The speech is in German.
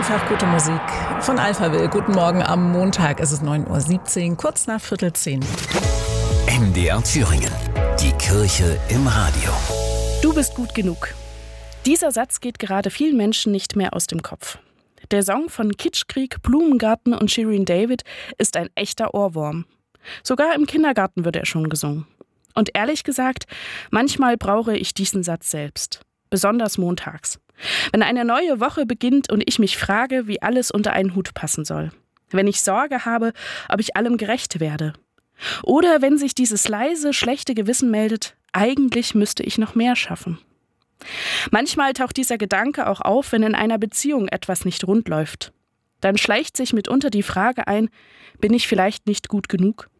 Einfach gute Musik von Alphaville. Guten Morgen am Montag. Es ist 9:17 Uhr, kurz nach 9:45. MDR Thüringen. Die Kirche im Radio. Du bist gut genug. Dieser Satz geht gerade vielen Menschen nicht mehr aus dem Kopf. Der Song von Kitschkrieg, Blumengarten und Shirin David ist ein echter Ohrwurm. Sogar im Kindergarten wird er schon gesungen. Und ehrlich gesagt, manchmal brauche ich diesen Satz selbst. Besonders montags. Wenn eine neue Woche beginnt und ich mich frage, wie alles unter einen Hut passen soll. Wenn ich Sorge habe, ob ich allem gerecht werde. Oder wenn sich dieses leise, schlechte Gewissen meldet, eigentlich müsste ich noch mehr schaffen. Manchmal taucht dieser Gedanke auch auf, wenn in einer Beziehung etwas nicht rund läuft. Dann schleicht sich mitunter die Frage ein, bin ich vielleicht nicht gut genug?